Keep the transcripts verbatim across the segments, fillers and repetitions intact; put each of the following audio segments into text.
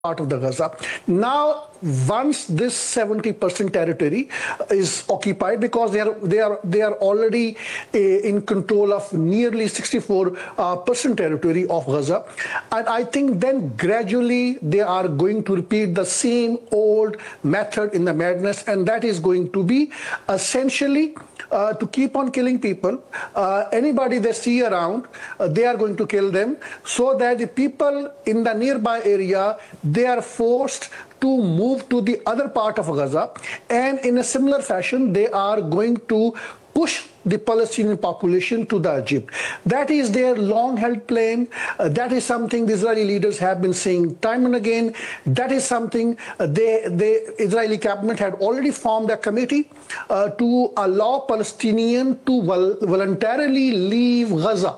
part of the Gaza. Now, once this seventy percent territory is occupied, because they are they are they are already uh, in control of nearly sixty-four percent uh, territory of Gaza, and I think then gradually they are going to repeat the same old method in the madness, and that is going to be essentially uh, to keep on killing people. Uh, anybody they see around, uh, they are going to kill them, so that the people in the nearby area, they are forced to move to the other part of Gaza, and in a similar fashion they are going to push the Palestinian population to the Egypt. That is their long-held plan. Uh, that is something the Israeli leaders have been saying time and again. That is something uh, they, the Israeli cabinet had already formed a committee uh, to allow Palestinians to vol voluntarily leave Gaza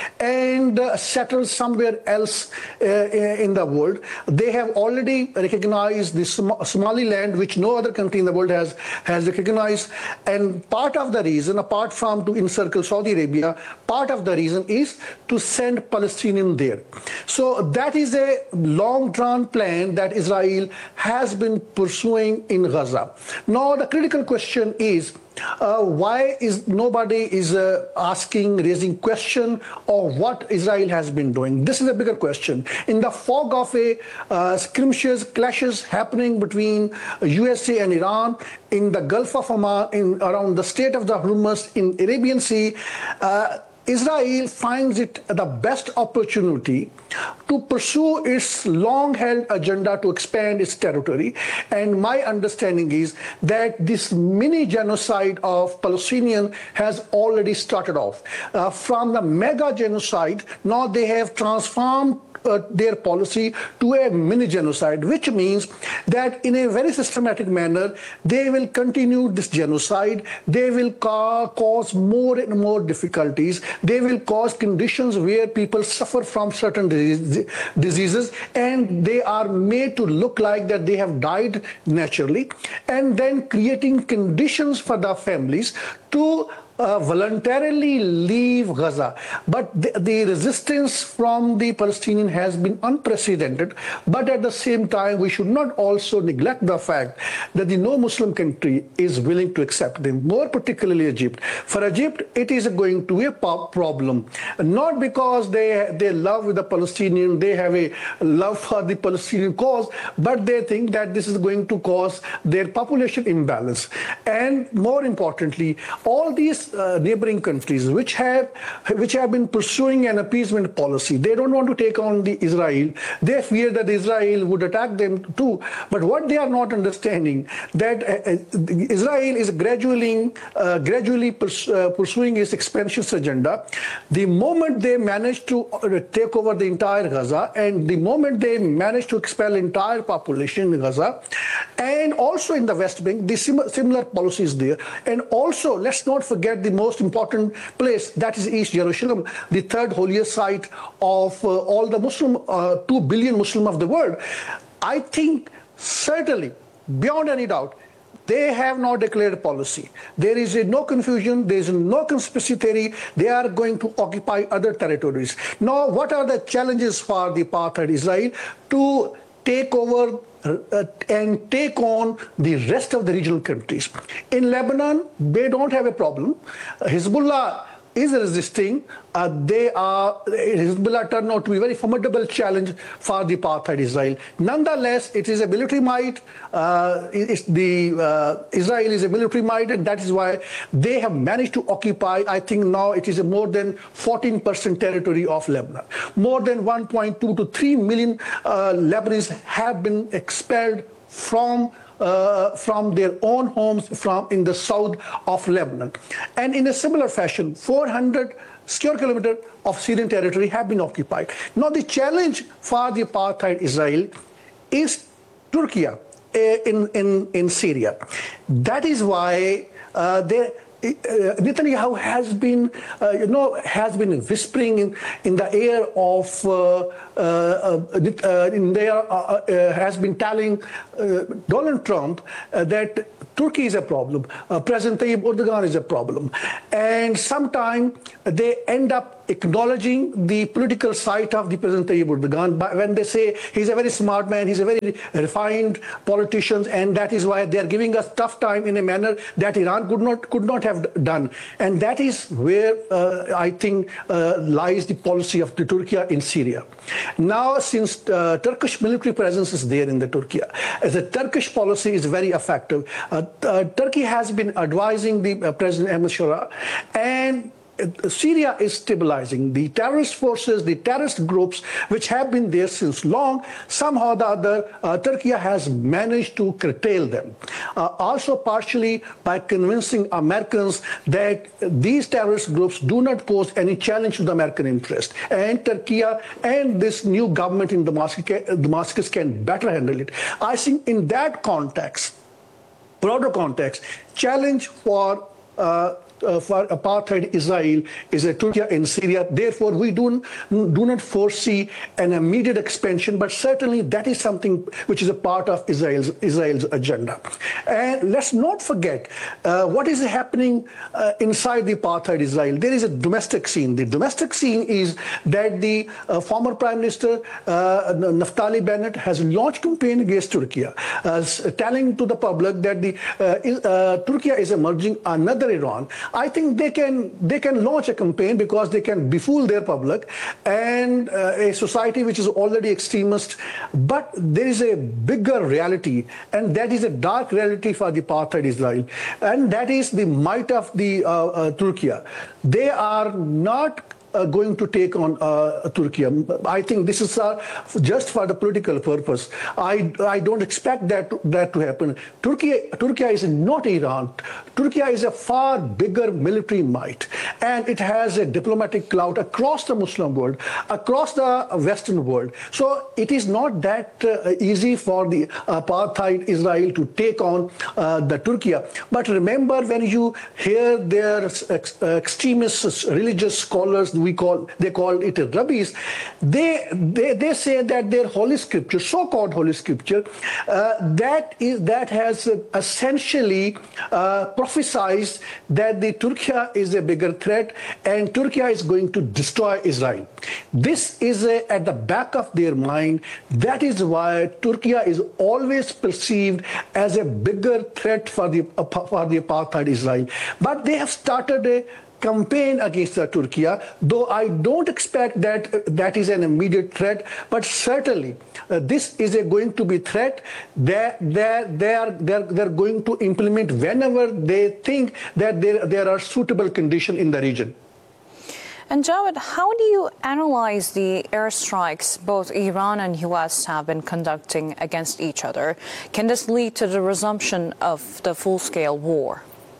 and uh, settle somewhere else uh, in the world. They have already recognized the Som Somaliland, which no other country in the world has, has recognized. And part of the reason, apart from to encircle Saudi Arabia, part of the reason is to send Palestinians there. So that is a long-drawn plan that Israel has been pursuing in Gaza. Now the critical question is, Uh, why is nobody is uh, asking, raising question of what Israel has been doing? This is a bigger question. In the fog of a uh, skirmishes, clashes happening between U S A and Iran, in the Gulf of Oman, in around the Strait of the Hormuz, in Arabian Sea, uh, Israel finds it the best opportunity to pursue its long-held agenda to expand its territory. And my understanding is that this mini genocide of Palestinians has already started off. Uh, from the mega genocide, now they have transformed Uh, their policy to a mini genocide, which means that in a very systematic manner they will continue this genocide. They will ca cause more and more difficulties. They will cause conditions where people suffer from certain disease diseases, and they are made to look like that they have died naturally, and then creating conditions for the families to Uh, voluntarily leave Gaza. But the, the resistance from the Palestinian has been unprecedented. But at the same time, we should not also neglect the fact that the no Muslim country is willing to accept them, more particularly Egypt. For Egypt, it is going to be a problem, not because they, they love the Palestinian, they have a love for the Palestinian cause, but they think that this is going to cause their population imbalance. And more importantly, all these Uh, neighboring countries which have which have been pursuing an appeasement policy, they don't want to take on the Israel. They fear that Israel would attack them too. But what they are not understanding, that uh, uh, Israel is gradually uh, gradually purs uh, pursuing its expansionist agenda. The moment they manage to uh, take over the entire Gaza, and the moment they manage to expel entire population in Gaza, and also in the West Bank, the sim similar policies there. And also, let's not forget the most important place, that is East Jerusalem, the third holiest site of uh, all the Muslim, uh, two billion Muslim of the world. I think certainly, beyond any doubt, they have not declared a policy. There is a no confusion, there is no conspiracy theory. They are going to occupy other territories. Now, what are the challenges for the apartheid Israel to take over Uh, and take on the rest of the regional countries? In Lebanon, they don't have a problem. Uh, Hezbollah is resisting. Uh, they are Hezbollah turned out to be a very formidable challenge for the apartheid Israel. Nonetheless, it is a military might. Uh, it's the uh, Israel is a military might, and that is why they have managed to occupy. I think now it is a more than fourteen percent territory of Lebanon. More than one point two to three million uh, Lebanese have been expelled from Uh, from their own homes from in the south of Lebanon. And in a similar fashion, four hundred square kilometers of Syrian territory have been occupied. Now the challenge for the apartheid Israel is Turkey uh, in, in, in Syria. That is why uh, they Uh, Netanyahu has been, uh, you know, has been whispering in, in the air of, uh, uh, uh, in there, uh, uh, has been telling uh, Donald Trump uh, that Turkey is a problem, uh, President Tayyip Erdogan is a problem, and sometimes they end up acknowledging the political side of the President Tayyip Erdogan. But when they say he's a very smart man, he's a very refined politician, and that is why they are giving us tough time in a manner that Iran could not could not have done. And that is where uh, I think uh, lies the policy of the Turkey in Syria. Now, since uh, Turkish military presence is there in the Turkey, as the Turkish policy is very effective, uh, uh, Turkey has been advising the uh, President Ahmed Shara, and Syria is stabilizing. The terrorist forces, the terrorist groups, which have been there since long, somehow or the other, uh, Turkey has managed to curtail them. Uh, also partially by convincing Americans that these terrorist groups do not pose any challenge to the American interest. And Turkey and this new government in Damascus, Damascus can better handle it. I think in that context, broader context, challenge for uh, Uh, for apartheid Israel is a Turkey in Syria. Therefore, we do, do not foresee an immediate expansion, but certainly that is something which is a part of Israel's, Israel's agenda. And let's not forget uh, what is happening uh, inside the apartheid Israel. There is a domestic scene. The domestic scene is that the uh, former Prime Minister uh, Naftali Bennett has launched campaign against Turkey, uh, telling to the public that the uh, uh, Turkey is emerging another Iran. I think they can they can launch a campaign because they can befool their public and uh, a society which is already extremist. But there is a bigger reality, and that is a dark reality for the apartheid Israel, and that is the might of the uh, uh, Turkey. They are not Uh, going to take on uh, Turkey. I think this is uh, just for the political purpose. I I don't expect that to, that to happen. Turkey Turkey is not Iran. Turkey is a far bigger military might, and it has a diplomatic clout across the Muslim world, across the Western world. So it is not that uh, easy for the apartheid Israel to take on uh, the Turkey. But remember, when you hear their ex extremist religious scholars, we call they call it rabbis, they they they say that their holy scripture, so-called holy scripture, uh, that is that has essentially uh, prophesied that the Turkey is a bigger threat and Turkey is going to destroy Israel. This is a, at the back of their mind. That is why Turkey is always perceived as a bigger threat for the for the apartheid Israel. But they have started a campaign against uh, Turkey, though I don't expect that uh, that is an immediate threat, but certainly uh, this is a going to be threat that they they are they're, they're going to implement whenever they think that there, there are suitable conditions in the region. And Jawed, how do you analyze the airstrikes both Iran and U S have been conducting against each other? Can this lead to the resumption of the full-scale war?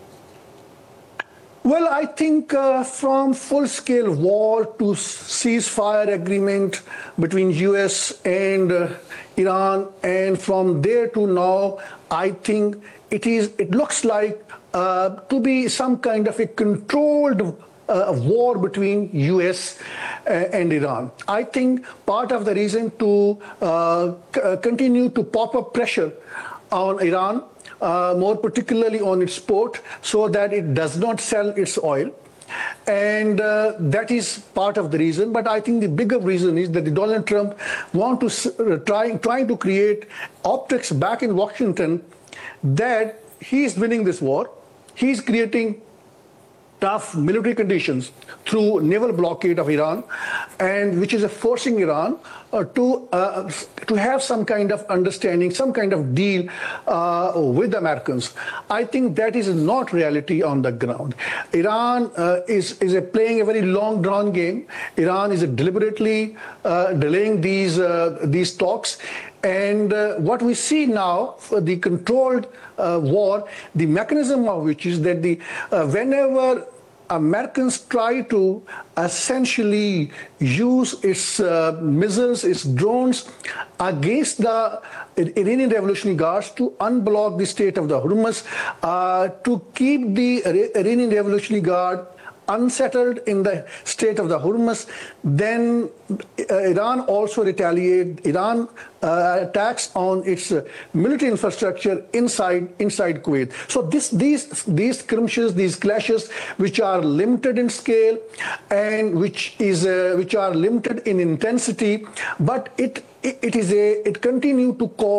Well, I think uh, from full-scale war to ceasefire agreement between U S and uh, Iran, and from there to now, I think it is. It looks like uh, to be some kind of a controlled uh, war between U S uh, and Iran. I think part of the reason to uh, continue to pop up pressure on Iran, Uh, more particularly on its port, so that it does not sell its oil. And uh, that is part of the reason. But I think the bigger reason is that the Donald Trump want to uh, try, trying to create optics back in Washington that he is winning this war. He is creating tough military conditions through naval blockade of Iran, and which is forcing Iran uh, to uh, to have some kind of understanding, some kind of deal uh, with the Americans. I think that is not reality on the ground. Iran uh, is is a playing a very long drawn game. Iran is deliberately uh, delaying these uh, these talks. And uh, what we see now, for the controlled uh, war, the mechanism of which is that the uh, whenever Americans try to essentially use its uh, missiles, its drones against the Iranian Revolutionary Guards to unblock the state of the Hormuz, uh, to keep the Iranian Revolutionary Guard unsettled in the state of the Hormuz, then uh, Iran also retaliate. Iran uh, attacks on its uh, military infrastructure inside inside Kuwait. So this these these skirmishes, these clashes, which are limited in scale and which is uh, which are limited in intensity, but it it, it is a it continue to cause